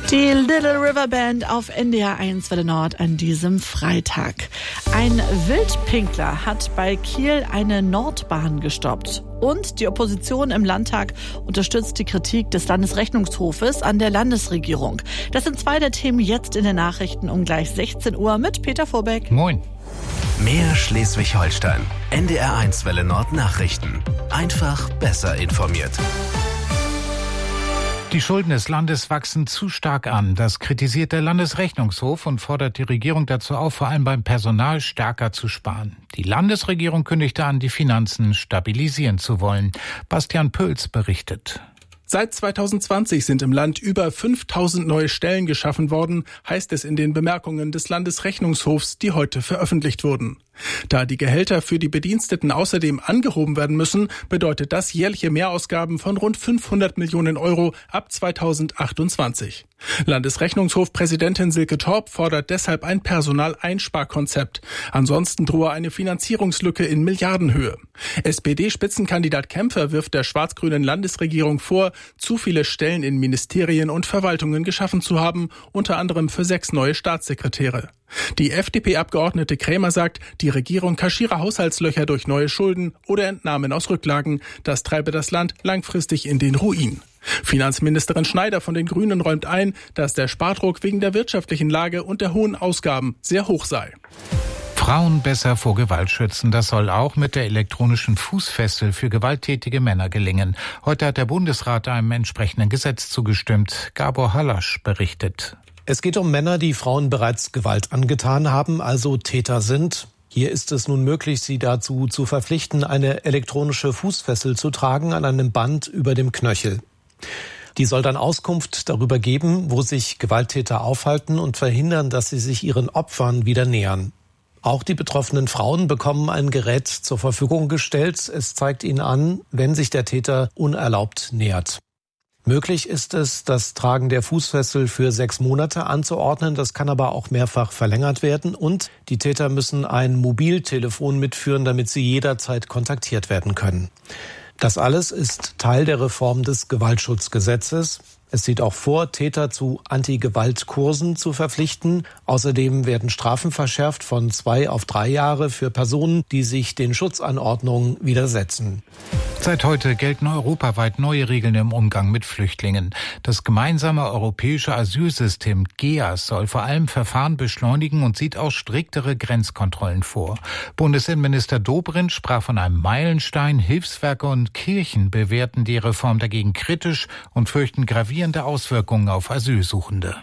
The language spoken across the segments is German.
Die Little River Band auf NDR 1 Welle Nord an diesem Freitag. Ein Wildpinkler hat bei Kiel eine Nordbahn gestoppt. Und die Opposition im Landtag unterstützt die Kritik des Landesrechnungshofes an der Landesregierung. Das sind zwei der Themen jetzt in den Nachrichten um gleich 16 Uhr mit Peter Vorbeck. Moin. Mehr Schleswig-Holstein. NDR 1 Welle Nord Nachrichten. Einfach besser informiert. Die Schulden des Landes wachsen zu stark an. Das kritisiert der Landesrechnungshof und fordert die Regierung dazu auf, vor allem beim Personal stärker zu sparen. Die Landesregierung kündigte an, die Finanzen stabilisieren zu wollen. Bastian Pölz berichtet. Seit 2020 sind im Land über 5000 neue Stellen geschaffen worden, heißt es in den Bemerkungen des Landesrechnungshofs, die heute veröffentlicht wurden. Da die Gehälter für die Bediensteten außerdem angehoben werden müssen, bedeutet das jährliche Mehrausgaben von rund 500 Millionen Euro ab 2028. Landesrechnungshofpräsidentin Silke Torp fordert deshalb ein Personaleinsparkonzept. Ansonsten drohe eine Finanzierungslücke in Milliardenhöhe. SPD-Spitzenkandidat Kämpfer wirft der schwarz-grünen Landesregierung vor, zu viele Stellen in Ministerien und Verwaltungen geschaffen zu haben, unter anderem für 6 neue Staatssekretäre. Die FDP-Abgeordnete Krämer sagt, die Regierung kaschiere Haushaltslöcher durch neue Schulden oder Entnahmen aus Rücklagen. Das treibe das Land langfristig in den Ruin. Finanzministerin Schneider von den Grünen räumt ein, dass der Spardruck wegen der wirtschaftlichen Lage und der hohen Ausgaben sehr hoch sei. Frauen besser vor Gewalt schützen. Das soll auch mit der elektronischen Fußfessel für gewalttätige Männer gelingen. Heute hat der Bundesrat einem entsprechenden Gesetz zugestimmt. Gabor Hallasch berichtet. Es geht um Männer, die Frauen bereits Gewalt angetan haben, also Täter sind. Hier ist es nun möglich, sie dazu zu verpflichten, eine elektronische Fußfessel zu tragen an einem Band über dem Knöchel. Die soll dann Auskunft darüber geben, wo sich Gewalttäter aufhalten und verhindern, dass sie sich ihren Opfern wieder nähern. Auch die betroffenen Frauen bekommen ein Gerät zur Verfügung gestellt. Es zeigt ihnen an, wenn sich der Täter unerlaubt nähert. Möglich ist es, das Tragen der Fußfessel für 6 Monate anzuordnen. Das kann aber auch mehrfach verlängert werden. Und die Täter müssen ein Mobiltelefon mitführen, damit sie jederzeit kontaktiert werden können. Das alles ist Teil der Reform des Gewaltschutzgesetzes. Es sieht auch vor, Täter zu Anti-Gewalt-Kursen zu verpflichten. Außerdem werden Strafen verschärft von 2 auf 3 Jahre für Personen, die sich den Schutzanordnungen widersetzen. Seit heute gelten europaweit neue Regeln im Umgang mit Flüchtlingen. Das gemeinsame europäische Asylsystem GEAS soll vor allem Verfahren beschleunigen und sieht auch striktere Grenzkontrollen vor. Bundesinnenminister Dobrindt sprach von einem Meilenstein. Hilfswerke und Kirchen bewerten die Reform dagegen kritisch und fürchten gravierende Auswirkungen auf Asylsuchende.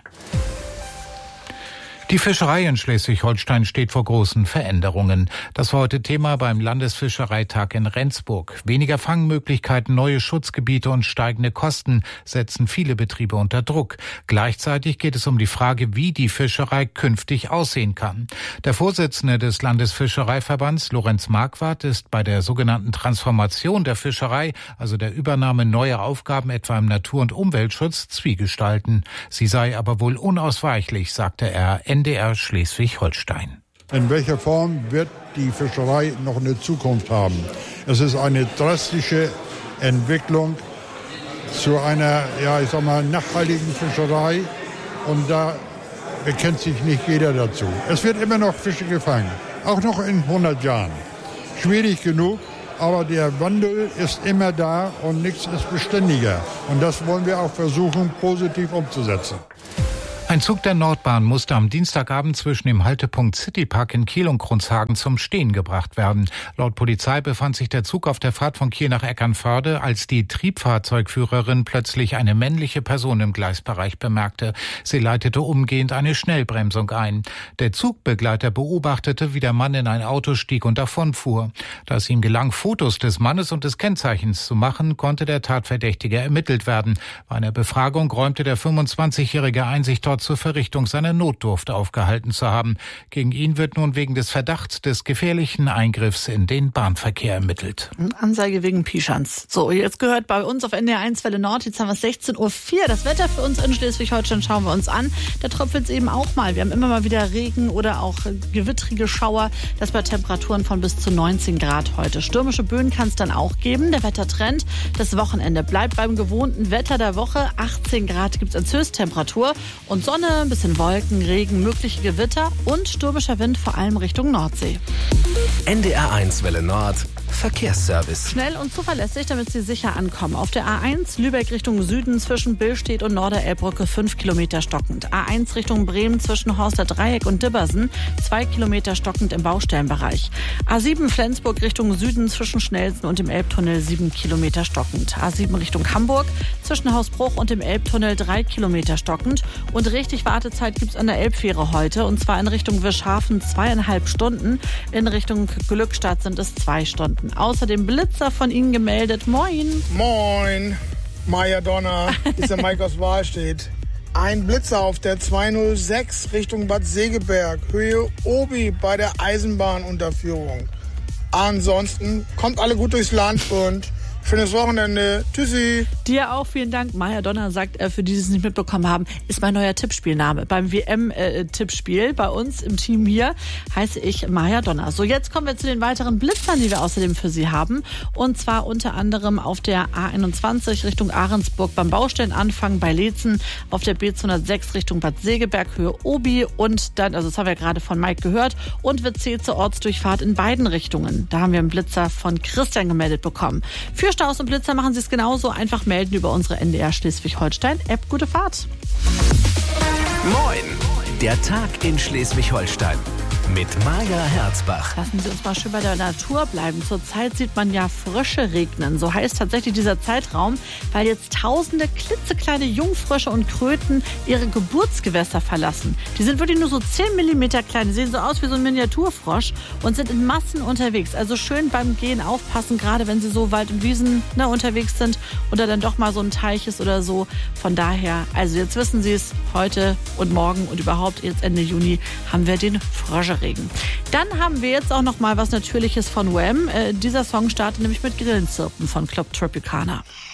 Die Fischerei in Schleswig-Holstein steht vor großen Veränderungen. Das war heute Thema beim Landesfischereitag in Rendsburg. Weniger Fangmöglichkeiten, neue Schutzgebiete und steigende Kosten setzen viele Betriebe unter Druck. Gleichzeitig geht es um die Frage, wie die Fischerei künftig aussehen kann. Der Vorsitzende des Landesfischereiverbands, Lorenz Marquardt, ist bei der sogenannten Transformation der Fischerei, also der Übernahme neuer Aufgaben etwa im Natur- und Umweltschutz, zwiegespalten. Sie sei aber wohl unausweichlich, sagte er NDR Schleswig-Holstein. In welcher Form wird die Fischerei noch eine Zukunft haben? Es ist eine drastische Entwicklung zu einer, nachhaltigen Fischerei und da bekennt sich nicht jeder dazu. Es wird immer noch Fische gefangen, auch noch in 100 Jahren. Schwierig genug, aber der Wandel ist immer da und nichts ist beständiger. Und das wollen wir auch versuchen, positiv umzusetzen. Ein Zug der Nordbahn musste am Dienstagabend zwischen dem Haltepunkt Citypark in Kiel und Kronshagen zum Stehen gebracht werden. Laut Polizei befand sich der Zug auf der Fahrt von Kiel nach Eckernförde, als die Triebfahrzeugführerin plötzlich eine männliche Person im Gleisbereich bemerkte. Sie leitete umgehend eine Schnellbremsung ein. Der Zugbegleiter beobachtete, wie der Mann in ein Auto stieg und davonfuhr. Da es ihm gelang, Fotos des Mannes und des Kennzeichens zu machen, konnte der Tatverdächtige ermittelt werden. Bei einer Befragung räumte der 25-Jährige ein, sich dort zur Verrichtung seiner Notdurft aufgehalten zu haben. Gegen ihn wird nun wegen des Verdachts des gefährlichen Eingriffs in den Bahnverkehr ermittelt. Anzeige wegen Pischans. So, jetzt gehört bei uns auf NDR 1 Welle Nord, jetzt haben wir 16:04 Uhr. Das Wetter für uns in Schleswig-Holstein schauen wir uns an. Da tröpfelt es eben auch mal. Wir haben immer mal wieder Regen oder auch gewittrige Schauer. Das bei Temperaturen von bis zu 19 Grad heute. Stürmische Böen kann es dann auch geben. Der Wettertrend. Das Wochenende bleibt beim gewohnten Wetter der Woche. 18 Grad gibt es als Höchsttemperatur. Und Sonne, ein bisschen Wolken, Regen, mögliche Gewitter und stürmischer Wind vor allem Richtung Nordsee. NDR 1 Welle Nord. Verkehrsservice. Schnell und zuverlässig, damit Sie sicher ankommen. Auf der A1 Lübeck Richtung Süden zwischen Billstedt und Norderelbbrücke 5 Kilometer stockend. A1 Richtung Bremen zwischen Horster Dreieck und Dibbersen 2 Kilometer stockend im Baustellenbereich. A7 Flensburg Richtung Süden zwischen Schnelsen und dem Elbtunnel 7 Kilometer stockend. A7 Richtung Hamburg zwischen Hausbruch und dem Elbtunnel 3 Kilometer stockend. Und richtig Wartezeit gibt's an der Elbfähre heute. Und zwar in Richtung Wischhafen 2,5 Stunden. In Richtung Glückstadt sind es 2 Stunden. Außerdem Blitzer von Ihnen gemeldet. Moin. Moin. Maja Donner, ist der Mike aus Wahlstedt. Ein Blitzer auf der 206 Richtung Bad Segeberg, Höhe Obi bei der Eisenbahnunterführung. Ansonsten kommt alle gut durchs Land und schönes Wochenende. Tschüssi. Dir auch, vielen Dank. Maja Donner sagt, für die, die es nicht mitbekommen haben, ist mein neuer Tippspielname. Beim WM-Tippspiel bei uns im Team hier heiße ich Maja Donner. So, jetzt kommen wir zu den weiteren Blitzern, die wir außerdem für Sie haben. Und zwar unter anderem auf der A21 Richtung Ahrensburg beim Baustellenanfang bei Leetzen, auf der B206 Richtung Bad Segeberg, Höhe Obi und dann, also das haben wir gerade von Mike gehört, und WC zur Ortsdurchfahrt in beiden Richtungen. Da haben wir einen Blitzer von Christian gemeldet bekommen. Für Staus und Blitzer machen Sie es genauso. Einfach melden über unsere NDR Schleswig-Holstein-App. Gute Fahrt. Moin. Der Tag in Schleswig-Holstein. Mit Maja Herzbach. Lassen Sie uns mal schön bei der Natur bleiben. Zurzeit sieht man ja Frösche regnen. So heißt tatsächlich dieser Zeitraum, weil jetzt tausende klitzekleine Jungfrösche und Kröten ihre Geburtsgewässer verlassen. Die sind wirklich nur so 10 Millimeter klein. Die sehen so aus wie so ein Miniaturfrosch und sind in Massen unterwegs. Also schön beim Gehen aufpassen, gerade wenn Sie so Wald- und Wiesen unterwegs sind oder dann doch mal so ein Teich ist oder so. Von daher, also jetzt wissen Sie es, heute und morgen und überhaupt jetzt Ende Juni haben wir den Fröscheregen. Dann haben wir jetzt auch noch mal was Natürliches von Wham. Dieser Song startet nämlich mit Grillenzirpen von Club Tropicana.